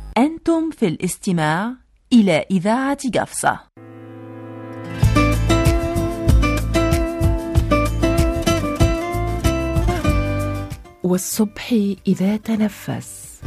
أنتم في الاستماع إلى إذاعة قفصة. والصبح إذا تنفس.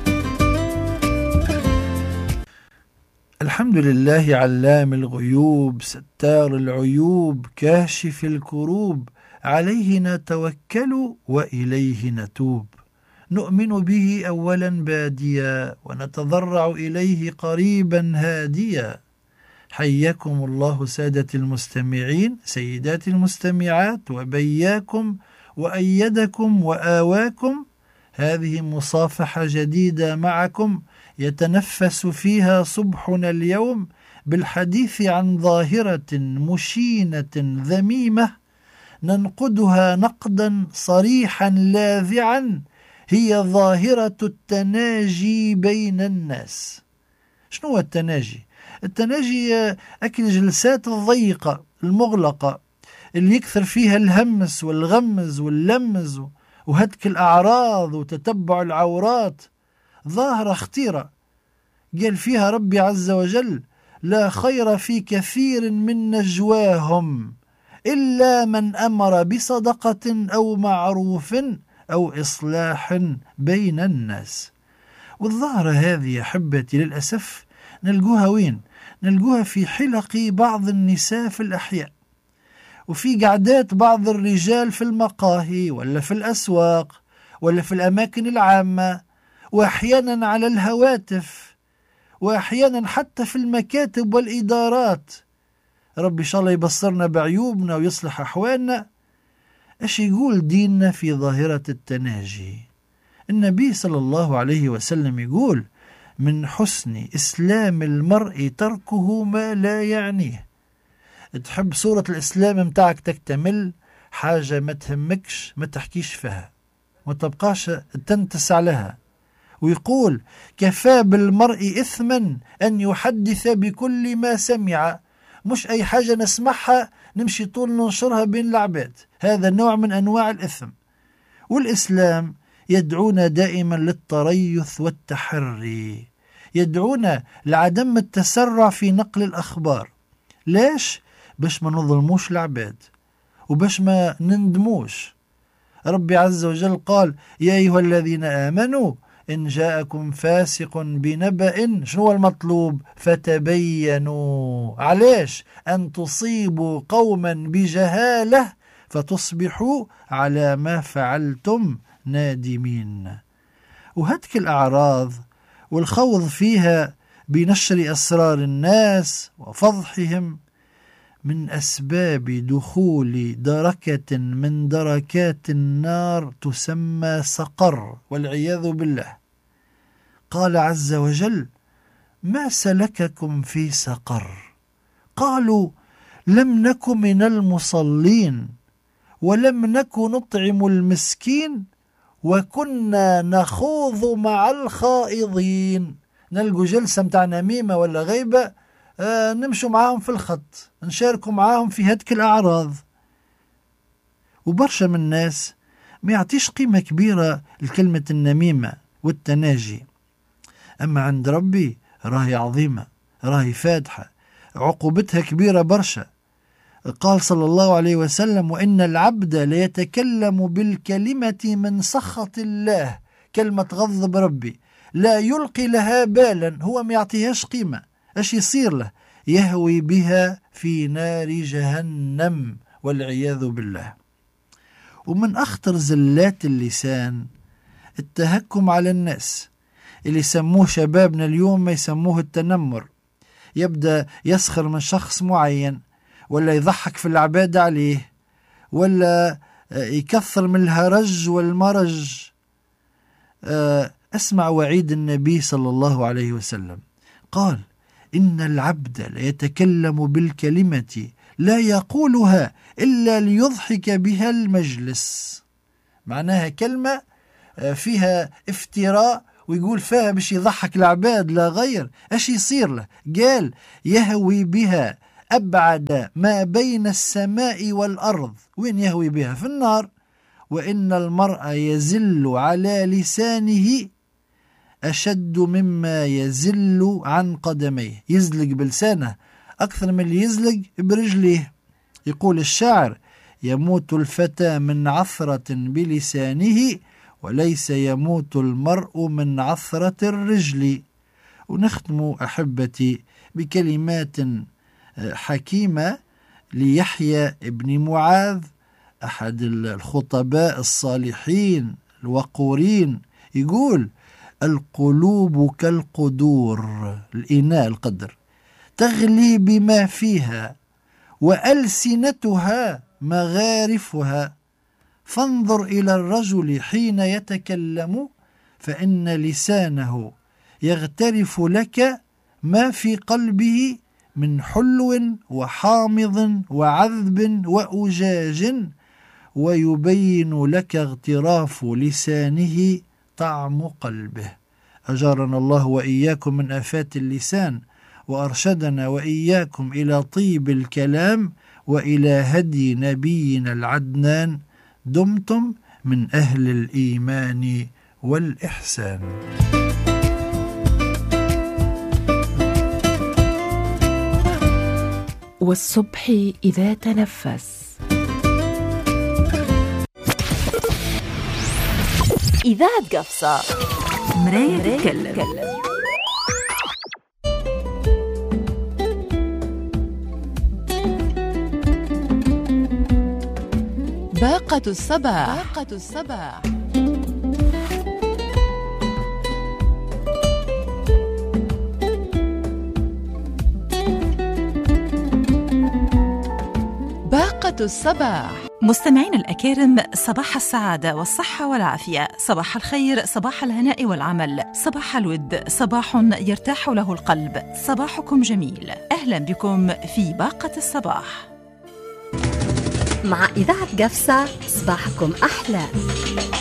الحمد لله علام الغيوب، ستار العيوب، كاشف الكروب، عليه نتوكل وإليه نتوب. نؤمن به أولا باديا، ونتضرع إليه قريبا هاديا. حياكم الله سادة المستمعين، سيدات المستمعات، وبياكم وأيدكم وآواكم. هذه مصافحة جديدة معكم يتنفس فيها صبحنا اليوم بالحديث عن ظاهرة مشينة ذميمة ننقدها نقدا صريحا لاذعا، هي ظاهرة التناجي بين الناس. شنو هو التناجي؟ التناجي أكل الجلسات الضيقة المغلقة اللي يكثر فيها الهمس والغمز واللمز وهتك الأعراض وتتبع العورات. ظاهرة خطيرة قال فيها ربي عز وجل: لا خير في كثير من نجواهم إلا من أمر بصدقة أو معروف أو إصلاح بين الناس. والظاهرة هذه يا حبتي للأسف نلقوها وين؟ نلقوها في حلق بعض النساء في الأحياء، وفي قعدات بعض الرجال في المقاهي ولا في الأسواق ولا في الأماكن العامة، وأحيانا على الهواتف، وأحيانا حتى في المكاتب والإدارات. ربي إن شاء الله يبصرنا بعيوبنا ويصلح أحوالنا. إيش يقول ديننا في ظاهرة التناجي؟ النبي صلى الله عليه وسلم يقول: من حسن إسلام المرء تركه ما لا يعنيه. تحب صورة الإسلام متاعك تكتمل، حاجة ما تهمكش ما تحكيش فيها، ما تبقاش تنتس عليها. ويقول: كفى بالمرء إثما أن يحدث بكل ما سمع. مش أي حاجة نسمعها نمشي طول ننشرها بين العباد، هذا نوع من أنواع الإثم. والإسلام يدعونا دائما للتريث والتحري، يدعونا لعدم التسرع في نقل الأخبار. ليش؟ باش ما نظلموش العباد وباش ما نندموش. ربي عز وجل قال: يا أيها الذين آمنوا إن جاءكم فاسق بنبأ، شنو هو المطلوب؟ فتبينوا. علاش؟ أن تصيبوا قوما بجهالة فتصبحوا على ما فعلتم نادمين. وهتك الأعراض والخوض فيها بنشر أسرار الناس وفضحهم من أسباب دخول دركة من دركات النار تسمى سقر، والعياذ بالله. قال عز وجل: ما سلككم في سقر؟ قالوا: لم نك من المصلين ولم نك نطعم المسكين وكنا نخوض مع الخائضين. نلقوا جلسة متاع نميمة ولا غيبة، نمشوا معاهم في الخط، نشاركوا معاهم في هتك الأعراض. وبرشا من الناس ما يعطيش قيمة كبيرة لكلمة النميمة والتناجي، أما عند ربي راهي عظيمة، راهي فادحة، عقوبتها كبيرة برشا. قال صلى الله عليه وسلم: وإن العبد ليتكلم بالكلمة من سخط الله، كلمة غضب ربي، لا يلقي لها بالا، هو ما يعطيهاش قيمة. ايش يصير له؟ يهوي بها في نار جهنم، والعياذ بالله. ومن أخطر زلات اللسان التهكم على الناس، اللي يسموه شبابنا اليوم ما يسموه التنمر. يبدأ يسخر من شخص معين، ولا يضحك في العباد عليه، ولا يكثر من الهرج والمرج. اسمع وعيد النبي صلى الله عليه وسلم، قال: إن العبد ليتكلم بالكلمة لا يقولها إلا ليضحك بها المجلس. معناها كلمة فيها افتراء ويقول فيها باش يضحك العباد لا غير. ايش يصير له؟ قال: يهوي بها أبعد ما بين السماء والأرض. وين يهوي بها؟ في النار. وإن المرء يزل على لسانه أشد مما يزل عن قدميه، يزلق بلسانه أكثر من اللي يزلق برجليه. يقول الشاعر: يموت الفتى من عثرة بلسانه وليس يموت المرء من عثرة الرجل. ونختم أحبتي بكلمات حكيمة ليحيى ابن معاذ، أحد الخطباء الصالحين الوقورين، يقول: القلوب كالقدور، الإناء القدر، تغلي بما فيها وألسنتها مغارفها، فانظر إلى الرجل حين يتكلم فإن لسانه يغترف لك ما في قلبه من حلو وحامض وعذب وأجاج، ويبين لك اغتراف لسانه طعم قلبه. أجارنا الله وإياكم من آفات اللسان، وأرشدنا وإياكم إلى طيب الكلام وإلى هدي نبينا العدنان. دمتم من أهل الإيمان والإحسان. والصبح إذا تنفس. إذاعة قفصة، مراية تتكلم. باقة الصباح. باقة الصباح. مستمعين الأكارم، صباح السعادة والصحة والعافية، صباح الخير، صباح الهناء والعمل، صباح الود، صباح يرتاح له القلب، صباحكم جميل. أهلا بكم في باقة الصباح مع إذاعة قفصة. صباحكم أحلى.